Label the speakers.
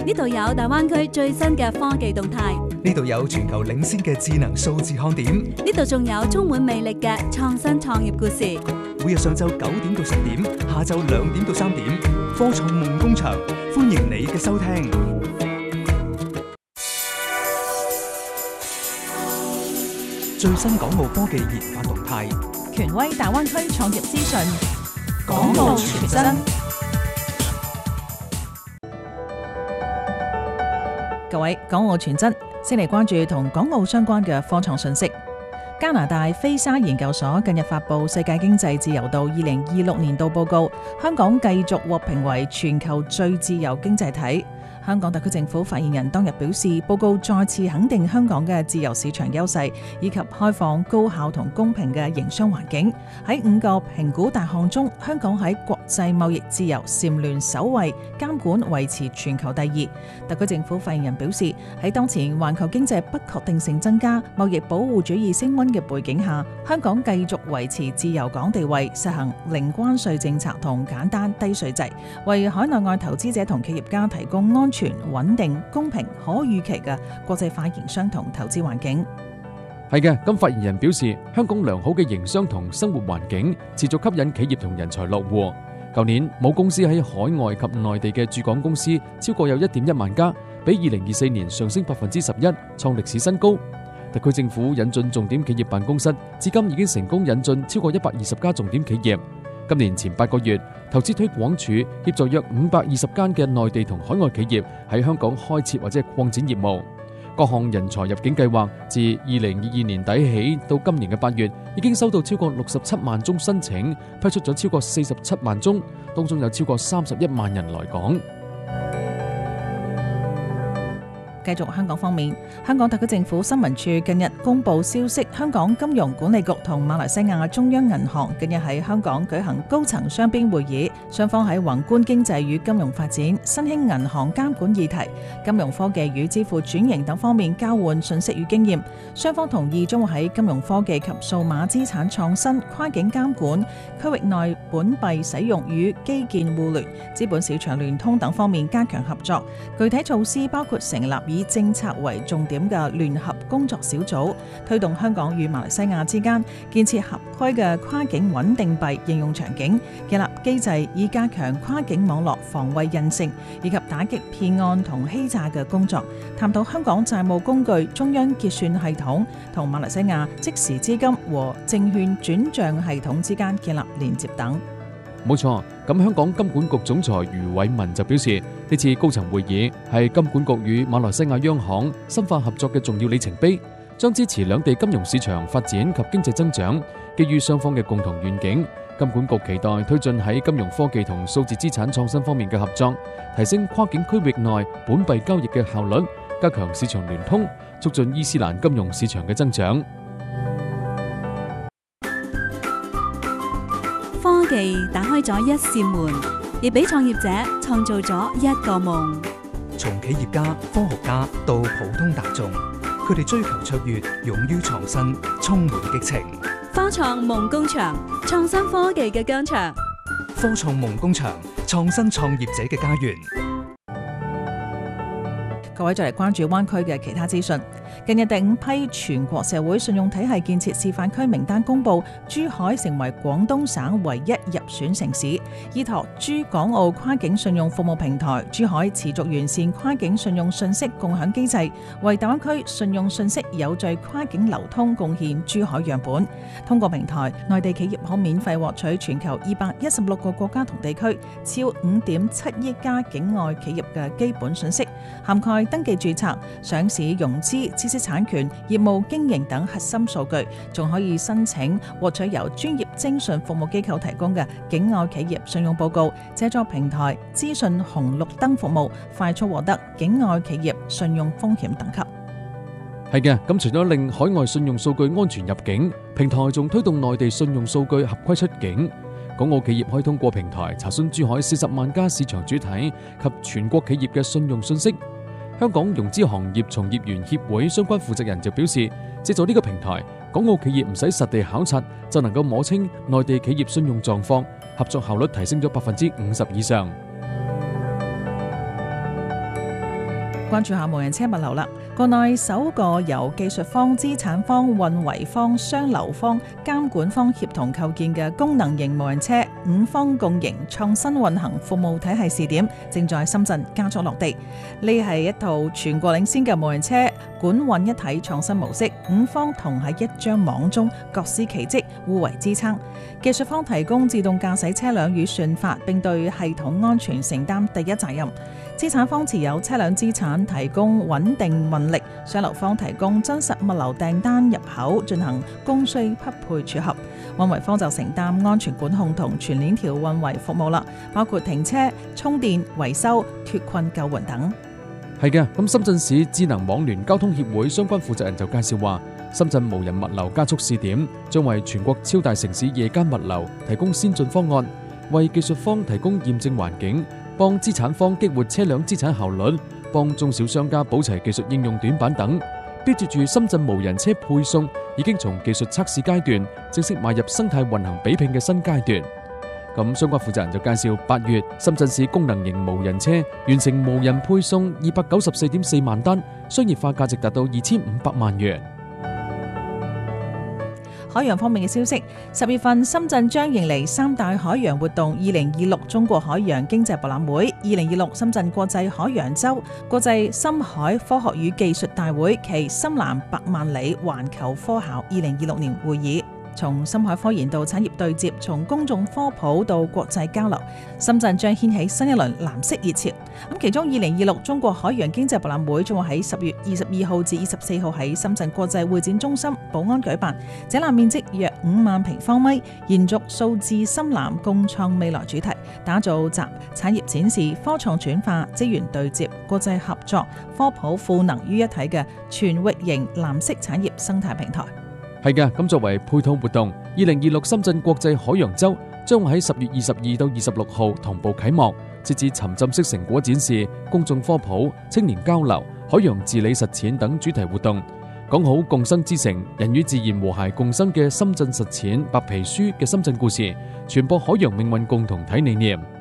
Speaker 1: 呢度有大灣區最新嘅科技動態，
Speaker 2: 呢度有全球領先嘅智能數字看點，
Speaker 1: 呢度仲有充滿魅力嘅創新創業故事。
Speaker 2: 每日上晝9點到10點，下晝2點到3點，科創夢工場，歡迎你嘅收聽。最新港澳科技研發動態，
Speaker 3: 權威大灣區創業資訊，
Speaker 2: 港澳全真。
Speaker 3: 各位，港澳全真，先嚟關注同港澳相關嘅科創信息。加拿大菲沙研究所近日發布《世界經濟自由度2026年度報告》，香港繼續獲評為全球最自由經濟體。香港特區政府發言人當日表示，報告再次肯定香港嘅自由市場優勢，以及開放、高效同公平嘅營商環境。喺5個評估大項中，香港喺國際貿易自由蟬聯首位，監管維持全球第2。特區政府發言人表示，喺當前環球經濟不確定性增加、貿易保護主義升溫嘅背景下，香港繼續維持自由港地位，實行零關稅政策同簡單低稅制，為海內外投資者同企業家提供安全、穩定、公平、可預期嘅國際化營商同投資環境。
Speaker 4: 係嘅，咁發言人表示，香港良好嘅營商同生活環境持續吸引企業同人才落戶。舊年母公司喺海外及內地嘅駐港公司超過有1.1萬家，比2024年上升11%，創歷史新高。特區政府引進重點企業辦公室，至今已經成功引進超過120家重點企業。今年前8個月，投資推廣署協助約520間嘅內地同海外企業喺香港開設或者擴展業務。各項人才入境計劃自2022年底起到今年嘅8月，已經收到超過67萬宗申請，批出咗超過47萬宗，當中有超過31萬人來港。
Speaker 3: 繼續香港方面，香港特區政府新聞處近日公布消息，香港金融管理局同馬來西亞中央銀行近日喺香港舉行高層雙邊會議，雙方喺宏觀經濟與金融發展、新興銀行監管議題、金融科技與支付轉型等方面交換信息與經驗。雙方同意將會喺金融科技及數碼資產創新、跨境監管、區域內本幣使用與基建互聯、資本市場聯通等方面加強合作。具體措施包括成立以政策為重點嘅聯合工作小組，推動香港與馬來西亞之間建設合規嘅跨境穩定幣應用場景，建立機制以加強跨境網絡防偽韌性，以及打擊騙案同欺詐嘅工作。探討香港債務工具中央結算系統同馬來西亞即時資金和證券轉賬系統之間建立連接等。
Speaker 4: 冇錯，咁香港金管局總裁余偉文就表示，呢次高層會議係金管局與馬來西亞央行深化合作嘅重要里程碑，將支持兩地金融市場發展及經濟增長。基於雙方嘅共同願景，金管局期待推進喺金融科技同數字資產創新方面嘅合作，提升跨境區域內本幣交易嘅效率，加強市場聯通，促進伊斯蘭金融市場嘅增長。
Speaker 1: 科技打開咗一扇門，亦俾創業者創造咗一個夢。
Speaker 2: 從企業家、科學家到普通大眾，佢哋追求卓越，勇於創新，充滿激情。
Speaker 1: 科創夢工場，創新科技嘅疆場。
Speaker 2: 科創夢工場，創新創業者嘅家園。
Speaker 3: 各位再嚟關注灣區嘅其他資訊。近日第5批全國社會信用體系建設示範區名單公佈，珠海成為廣東省唯一入選城市。依託珠港澳跨境信用服務平台，珠海持續完善跨境信用信息共享機制，為大灣區信用信息有序跨境流通貢獻珠海樣本。通過平台，內地企業可免費獲取全球216個國家同地區超5.7億家境外企業嘅基本信息，涵蓋登記註冊、上市融資、知識產權、業務經營等核心數據，仲可以申請獲取由專業徵信服務機構提供嘅境外企業信用報告，借助平台資訊紅綠燈服務，快速獲得境外企業信用風險等級。
Speaker 4: 係嘅，咁除咗令海外信用數據安全入境，平台仲推動內地信用數據合規出境。港澳企業可以通過平台查詢珠海40萬家市場主體及全國企業嘅信用信息。香港融資行業從業員協會相關負責人就表示，借助呢個平台，港澳企業唔使實地考察就能夠摸清內地企業信用狀況，合作效率提升咗50%以上。
Speaker 3: 關注下無人車物流啦。國內首個由技術方、資產方、運維方、商流方、監管方協同構建嘅功能型無人車5方共贏創新運行服務體系試點，正在深圳加速落地。呢係一套全國領先嘅無人車管運一體創新模式，5方同喺一張網中各司其職，互為支撐。技術方提供自動駕駛車輛與算法，並對系統安全承擔第一責任。資產方持有車輛資產，提供穩定運力；商流方提供真實物流訂單入口，進行供需匹配撮合。運維方就承擔安全管控同全鏈條運維服務啦，包括停車、充電、維修、脫困救援等。
Speaker 4: 係嘅，咁深圳市智能網聯交通協會相關負責人就介紹話，深圳無人物流加速試點將為全國超大城市夜間物流提供先進方案，為技術方提供驗證環境，幫資產方激活車輛資產效率，幫中小商家補齊技術應用短板等，標誌住深圳無人車配送已經從技術測試階段正式邁入生態運行比拼嘅新階段。咁相關負責人就介紹，8月深圳市功能型無人車完成無人配送294.4萬單，商業化價值達到2500萬元。
Speaker 3: 海洋方面嘅消息，10月份深圳將迎嚟3大海洋活動：2026中國海洋經濟博覽會、2026深圳國際海洋週、國際深海科學與技術大會暨深藍100萬里環球科考2026年會議。從深海科研到產業對接，從公眾科普到國際交流，深圳將掀起新一輪藍色熱潮。咁其中2026中國海洋經濟博覽會將會喺10月22號至24號喺深圳國際會展中心寶安舉辦，展覽面積約5萬平方米，延續數字深藍共創未來主題，打造集產業展示、科創轉化、資源對接、國際合作、科普賦能於一體嘅全域型藍色產業生態平台。
Speaker 4: 係嘅，咁作為配套活動，2026深圳國際海洋週將會喺10月22到26號同步啟幕，設置沉浸式成果展示、公眾科普、青年交流、海洋治理實踐等主題活動，講好共生之城、人與自然和諧共生嘅深圳實踐白皮書嘅深圳故事，傳播海洋命運共同體理念。